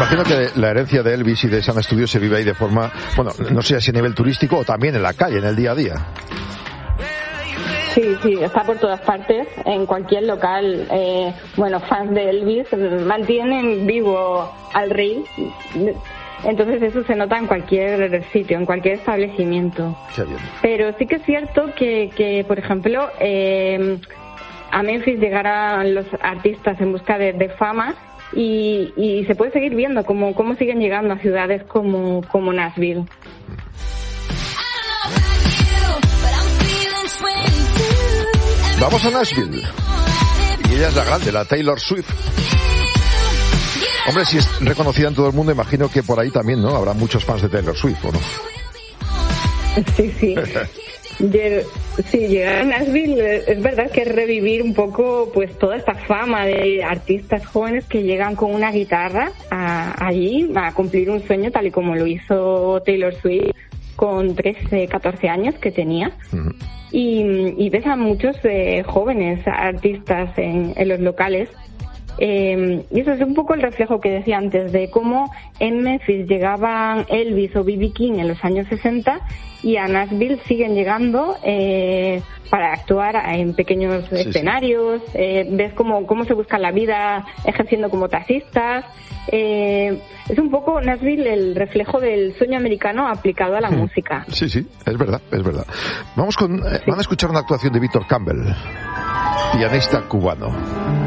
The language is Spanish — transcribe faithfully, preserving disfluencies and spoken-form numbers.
Imagino que la herencia de Elvis y de Sun Studios se vive ahí de forma, bueno, no sé si a nivel turístico o también en la calle, en el día a día. Sí, sí, está por todas partes, en cualquier local. Eh, bueno, fans de Elvis mantienen vivo al rey. Entonces eso se nota en cualquier sitio, en cualquier establecimiento. Qué bien. Pero sí que es cierto que, que por ejemplo, eh, a Memphis llegarán los artistas en busca de, de fama y, y se puede seguir viendo cómo, cómo siguen llegando a ciudades como, como Nashville. Vamos a Nashville. Y ella es la grande, la Taylor Swift. Hombre, si es reconocida en todo el mundo, imagino que por ahí también, ¿no? Habrá muchos fans de Taylor Swift, ¿o no? Sí, sí. Lleg- sí, llegar a Nashville es verdad que es revivir un poco pues toda esta fama de artistas jóvenes que llegan con una guitarra a, allí a cumplir un sueño tal y como lo hizo Taylor Swift con trece, catorce años que tenía. Uh-huh. Y, y ves a muchos eh, jóvenes artistas en, en los locales. Eh, y eso es un poco el reflejo que decía antes de cómo en Memphis llegaban Elvis o B B King en los años sesenta y a Nashville siguen llegando eh, para actuar en pequeños sí, escenarios. Sí. Eh, ves cómo, cómo se busca la vida ejerciendo como taxistas. Eh, es un poco Nashville el reflejo del sueño americano aplicado a la hmm. música. Sí, sí, es verdad, es verdad. Vamos con, eh, sí. Van a escuchar una actuación de Víctor Campbell, pianista cubano.